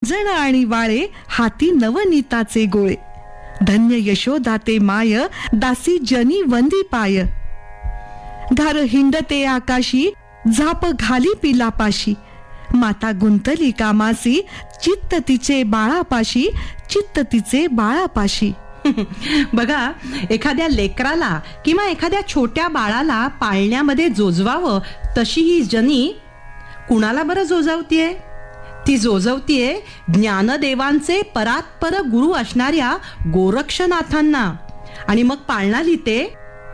अंजण आणि वाळे हाती नवनीताचे गोळे. धन्य यशोदाते माय दासी जनी वंदी पाय. धार हिंडते आकाशी झाप घाली पिलापाशी. माता गुंतली कामासी चित्त तिचे बाळापाशी. चित्त तिचे बाळापाशी. बघा, एखाद्या लेकराला किंवा एखाद्या छोट्या बाळाला पाळण्यामध्ये जोजवावं तशी ही जनी कुणाला बरं जोजवतीये? ती जोजवतीये ज्ञानदेवांचे परात्पर गुरु असणाऱ्या गोरक्षनाथांना. आणि मग पाळणा लिहिते,